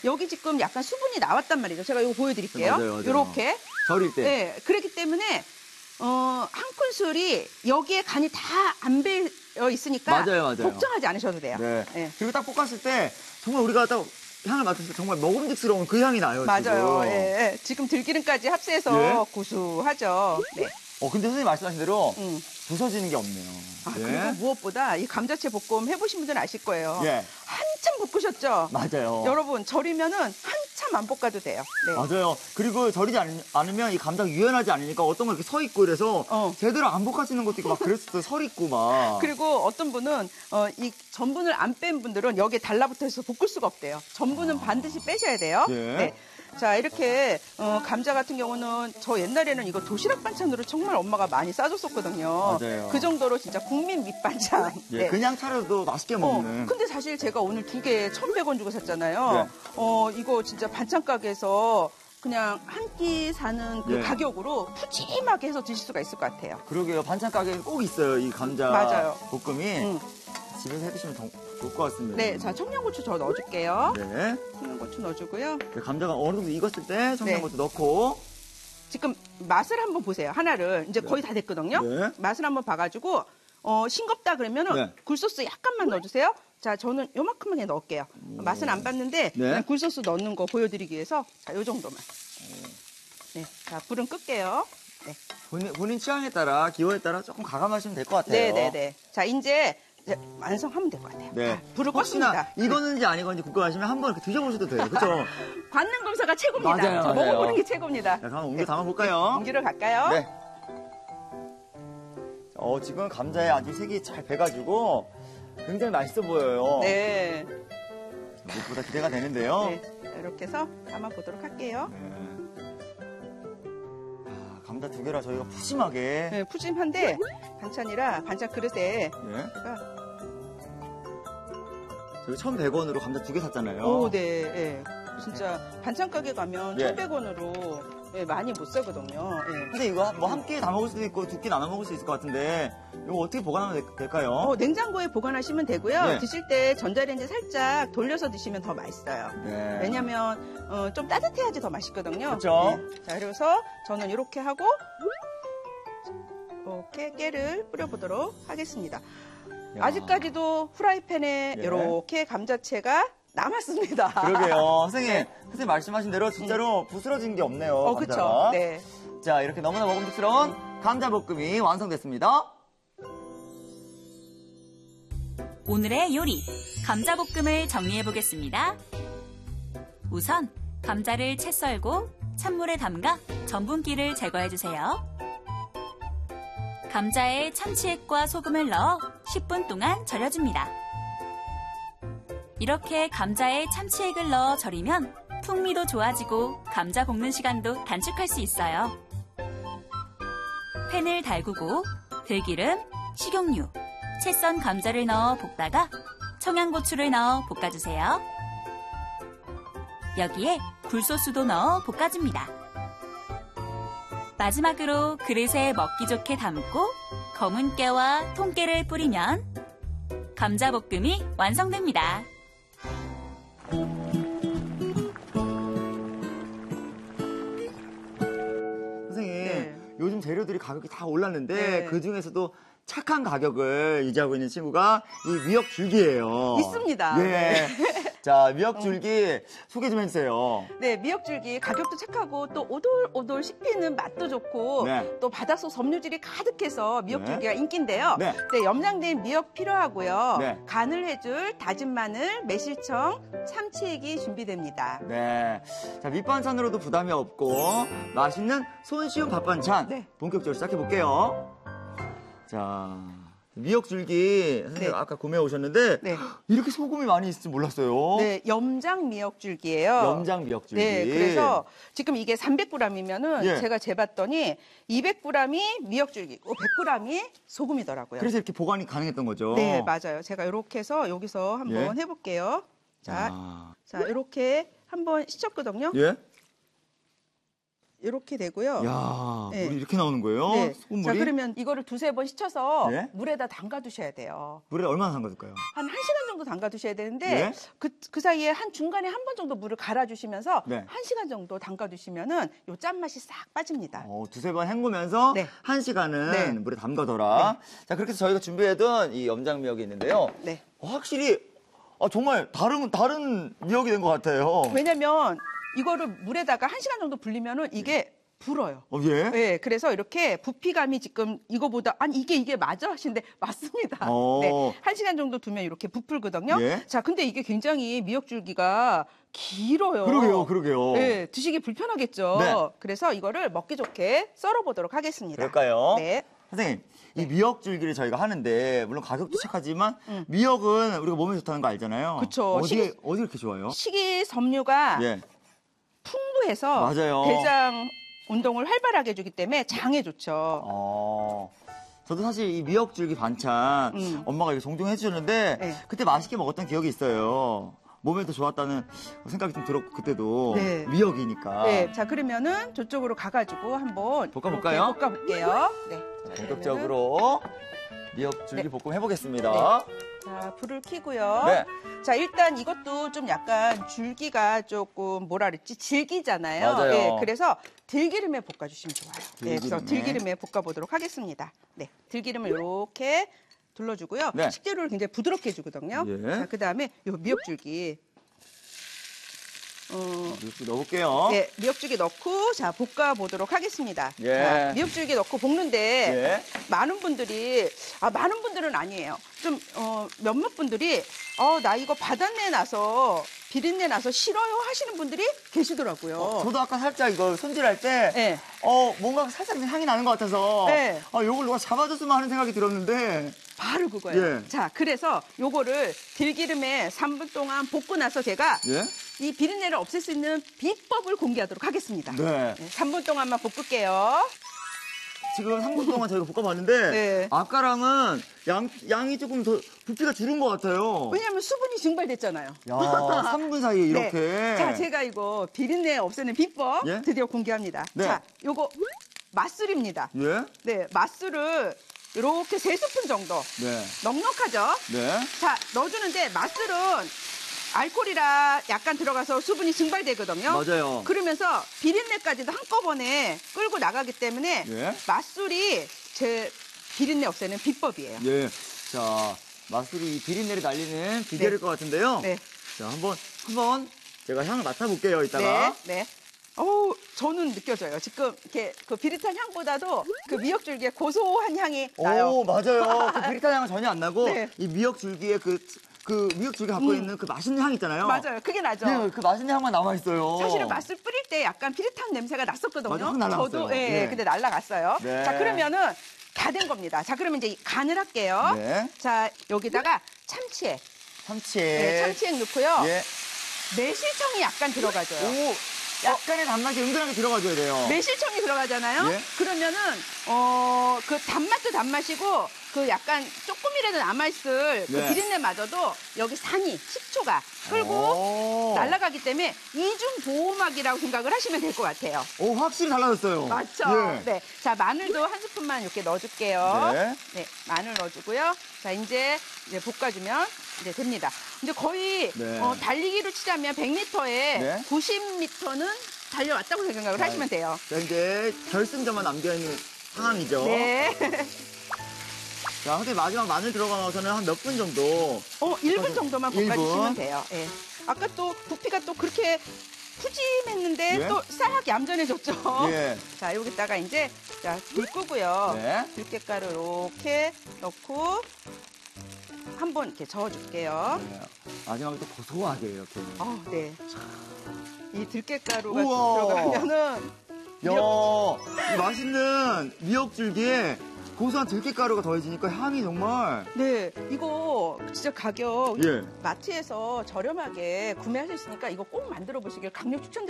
여기 지금 약간 수분이 나왔단 말이죠. 제가 이거 보여드릴게요. 맞아요. 이렇게. 절일 때. 네, 그렇기 때문에 한 큰술이 여기에 간이 다 안 배어 있으니까 맞아요. 걱정하지 않으셔도 돼요. 네. 네. 그리고 딱 볶았을 때 정말 우리가 딱 향을 맡았을 때 정말 먹음직스러운 그 향이 나요. 맞아요. 지금. 예. 지금 들기름까지 합세해서 예? 고소하죠. 네. 근데 선생님 말씀하신 대로 부서지는 게 없네요. 그리고 무엇보다 이 감자채 볶음 해보신 분들은 아실 거예요. 예. 한참 볶으셨죠? 맞아요. 여러분, 절이면은 한참 안 볶아도 돼요. 네. 맞아요. 그리고 절이지 않으면 이 감자가 유연하지 않으니까 어떤 거 이렇게 서 있고 이래서 제대로 안 볶아지는 것도 있고 막 그랬어요. 서 있고 막. 그리고 어떤 분은 이 전분을 안 뺀 분들은 여기에 달라붙어 있어서 볶을 수가 없대요. 전분은 반드시 빼셔야 돼요. 예. 네. 자, 이렇게 감자 같은 경우는 저 옛날에는 이거 도시락 반찬으로 정말 엄마가 많이 싸줬었거든요. 맞아요. 그 정도로 진짜 국민 밑반찬. 예, 네. 그냥 차려도 맛있게 먹는. 근데 사실 제가 오늘 2개 1,100원 주고 샀잖아요. 이거 진짜 반찬 가게에서 그냥 한 끼 사는 그 가격으로 푸짐하게 해서 드실 수가 있을 것 같아요. 그러게요. 반찬 가게에 꼭 있어요. 이 감자 맞아요. 볶음이. 집에서 해드시면 더 좋을 것 같습니다. 네, 자, 청양고추 저 넣어줄게요. 네. 청양고추 넣어주고요. 감자가 어느 정도 익었을 때 청양고추 넣고. 지금 맛을 한번 보세요. 하나를. 이제 거의 다 됐거든요. 네. 맛을 한번 봐가지고 싱겁다 그러면은 굴소스 약간만 넣어주세요. 자, 저는 요만큼만 그냥 넣을게요. 맛은 안 봤는데 그냥 굴소스 넣는 거 보여드리기 위해서 자, 요 정도만. 네, 자, 불은 끌게요. 네. 본인 취향에 따라, 기호에 따라 조금 가감하시면 될 것 같아요. 네네네. 자, 이제 완성하면 될 것 같아요. 네. 자, 불을 혹시나 껐습니다. 이거는지 아니건지 궁금하시면 한번 이렇게 드셔보셔도 돼요. 그렇죠? 받는 검사가 최고입니다. 맞아요, 자, 맞아요. 먹어보는 게 최고입니다. 자, 한번 옮겨 담아볼까요? 옮기러 갈까요? 네. 지금 감자에 아주 색이 잘 배가지고 굉장히 맛있어 보여요. 네. 무엇보다 기대가 되는데요. 네. 자, 이렇게 해서 담아보도록 할게요. 감자 2개라 저희가 푸짐하게. 네, 푸짐한데 반찬이라 반찬 그릇에 제가 저희 1,100원으로 감자 2개 샀잖아요. 오, 네, 네. 진짜 반찬 가게 가면 예. 1,100원으로 많이 못 사거든요. 예. 근데 이거 뭐 한 끼 다 먹을 수도 있고 2끼 나눠 먹을 수 있을 것 같은데 이거 어떻게 보관하면 될까요? 냉장고에 보관하시면 되고요. 네. 드실 때 전자레인지 살짝 돌려서 드시면 더 맛있어요. 네. 왜냐면 좀 따뜻해야지 더 맛있거든요. 그렇죠. 네. 자, 그래서 저는 이렇게 하고 이렇게 깨를 뿌려보도록 하겠습니다. 야. 아직까지도 후라이팬에 이렇게 감자채가 남았습니다. 그러게요. 선생님 말씀하신 대로 진짜로 부스러진 게 없네요. 그렇죠. 네. 자, 이렇게 너무나 먹음직스러운 감자볶음이 완성됐습니다. 오늘의 요리, 감자볶음을 정리해 보겠습니다. 우선 감자를 채 썰고 찬물에 담가 전분기를 제거해 주세요. 감자에 참치액과 소금을 넣어 10분 동안 절여줍니다. 이렇게 감자에 참치액을 넣어 절이면 풍미도 좋아지고 감자 볶는 시간도 단축할 수 있어요. 팬을 달구고 들기름, 식용유, 채 썬 감자를 넣어 볶다가 청양고추를 넣어 볶아주세요. 여기에 굴소스도 넣어 볶아줍니다. 마지막으로 그릇에 먹기 좋게 담고 검은 깨와 통깨를 뿌리면 감자볶음이 완성됩니다. 선생님, 요즘 재료들이 가격이 다 올랐는데 그 중에서도 착한 가격을 유지하고 있는 친구가 이 미역줄기예요. 있습니다. 예. 자, 미역줄기 소개 좀 해주세요. 네, 미역줄기 가격도 착하고 또 오돌오돌 씹히는 맛도 좋고 또 바닷속 섬유질이 가득해서 미역줄기가 인기인데요. 네, 염장된 미역 필요하고요. 간을 해줄 다진 마늘, 매실청, 참치액이 준비됩니다. 네, 자, 밑반찬으로도 부담이 없고 맛있는 손쉬운 밥반찬 본격적으로 시작해볼게요. 자, 미역줄기 선생님 아까 구매해 오셨는데 이렇게 소금이 많이 있을 줄 몰랐어요. 네, 염장 미역줄기예요. 염장 미역줄기. 네, 그래서 지금 이게 300g이면은 제가 재봤더니 200g이 미역줄기고 100g이 소금이더라고요. 그래서 이렇게 보관이 가능했던 거죠. 네, 맞아요. 제가 이렇게 해서 여기서 한번 해볼게요. 자, 이렇게 한번 씻었거든요. 이렇게 되고요. 야, 네. 물이 이렇게 나오는 거예요? 네. 소금물이? 자, 그러면 이거를 2-3번 씻혀서 네? 물에다 담가두셔야 돼요. 물에 얼마나 담가둘까요? 한 1시간 정도 담가두셔야 되는데 네? 그 사이에 중간에 한 번 정도 물을 갈아주시면서 네. 1시간 정도 담가두시면은 요 짠맛이 싹 빠집니다. 2-3번 헹구면서 네. 1시간은 네. 물에 담가둬라. 네. 자, 그렇게 해서 저희가 준비해둔 이 염장미역이 있는데요. 네. 확실히 정말 다른 미역이 된 것 같아요. 왜냐면 이거를 물에다가 1시간 정도 불리면은 이게 불어요. 예? 네, 그래서 이렇게 부피감이 지금 이거보다 이게 맞아 하시는데 맞습니다. 네, 1시간 정도 두면 이렇게 부풀거든요. 예? 자, 근데 이게 굉장히 미역줄기가 길어요. 그러게요. 네, 드시기 불편하겠죠. 네. 그래서 이거를 먹기 좋게 썰어보도록 하겠습니다. 그럴까요? 네. 선생님, 이 미역줄기를 저희가 하는데 물론 가격도 착하지만 미역은 우리가 몸에 좋다는 거 알잖아요. 그렇죠. 어디 이렇게 좋아요? 식이섬유가 풍부해서 맞아요. 대장 운동을 활발하게 해주기 때문에 장에 좋죠. 저도 사실 이 미역줄기 반찬 엄마가 이렇게 종종 해주셨는데 그때 맛있게 먹었던 기억이 있어요. 몸에 더 좋았다는 생각이 좀 들었고 그때도 미역이니까. 네, 자 그러면은 저쪽으로 가가지고 한번 볶아볼까요? 볶아볼게요. 네, 본격적으로 미역줄기 볶음 해보겠습니다. 네. 자, 불을 켜고요. 네. 자, 일단 이것도 좀 약간 줄기가 조금 뭐라 그랬지? 질기잖아요. 맞아요. 네, 그래서 들기름에 볶아주시면 좋아요. 네, 그래서 들기름에 볶아보도록 하겠습니다. 네, 들기름을 이렇게 둘러주고요. 네. 식재료를 굉장히 부드럽게 해주거든요. 예. 자, 그 다음에 요 미역줄기. 미역줄기 넣어볼게요. 네, 미역줄기 넣고 자 볶아보도록 하겠습니다. 예. 자, 미역줄기 넣고 볶는데 많은 분들은 아니에요. 좀 몇몇 분들이 나 이거 바닷내 나서 비린내 나서 싫어요 하시는 분들이 계시더라고요. 저도 아까 살짝 이걸 손질할 때 뭔가 살짝 향이 나는 것 같아서 요걸 누가 잡아줬으면 하는 생각이 들었는데 바로 그거예요. 자, 그래서 요거를 들기름에 3분 동안 볶고 나서 제가 이 비린내를 없앨 수 있는 비법을 공개하도록 하겠습니다. 네. 3분 동안만 볶을게요. 지금 3분 동안 저희가 볶아봤는데 아까랑은 양이 조금 더 부피가 줄은 것 같아요. 왜냐하면 수분이 증발됐잖아요. 야, 3분 사이에 이렇게. 자, 제가 이거 비린내 없애는 비법 드디어 공개합니다. 자, 요거 맛술입니다. 네, 맛술을 이렇게 3스푼 정도. 넉넉하죠? 자, 넣어주는데 맛술은 알코올이라 약간 들어가서 수분이 증발되거든요. 맞아요. 그러면서 비린내까지도 한꺼번에 끌고 나가기 때문에 맛술이 제 비린내 없애는 비법이에요. 자, 맛술이 비린내를 날리는 비결일 것 같은데요. 자, 한번 제가 향을 맡아볼게요, 이따가. 저는 느껴져요. 지금 이렇게 그 비릿한 향보다도 그 미역줄기의 고소한 향이 나요. 맞아요. 그 비릿한 향은 전혀 안 나고 이 미역줄기의 그 미역줄기 갖고 있는 그 맛있는 향 있잖아요. 맞아요. 그게 나죠. 네, 그 맛있는 향만 남아있어요. 사실은 맛을 뿌릴 때 약간 비릿한 냄새가 났었거든요. 맞아, 날라갔어요. 저도 근데 날라갔어요. 자, 그러면은 다 된 겁니다. 자, 그러면 이제 간을 할게요. 자, 여기다가 참치액. 참치액 넣고요. 매실청이 약간 들어가줘요. 약간의 단맛이 은근하게 들어가줘야 돼요. 매실청이 들어가잖아요. 그러면은 그 단맛도 단맛이고 그 약간 조금이라도 남아있을 그 비린내마저도 여기 식초가 끌고 날아가기 때문에 이중보호막이라고 생각을 하시면 될 것 같아요. 확실히 달라졌어요. 맞죠? 네. 자, 마늘도 1스푼만 이렇게 넣어줄게요. 네, 마늘 넣어주고요. 자, 이제 볶아주면 이제 됩니다. 이제 거의 달리기로 치자면 100m에 90m는 달려왔다고 생각을 하시면 돼요. 자, 이제 결승점만 남겨있는 상황이죠. 자, 선생님 마지막 마늘 들어가서는 한 몇 분 정도? 1분 정도만 볶아주시면 돼요. 아까 또 부피가 또 그렇게 푸짐했는데 또 싹 얌전해졌죠. 자, 여기다가 이제 불 끄고요. 들깨가루 이렇게 넣고 한번 이렇게 저어줄게요. 마지막에 또 고소하게 이렇게. 이 들깨가루가 들어가면은 이 맛있는 미역줄기에 고소한 들깨가루가 더해지니까 향이 정말. 이거 진짜 가격 마트에서 저렴하게 구매할 수 있으니까 이거 꼭 만들어 보시길 강력 추천드립니다.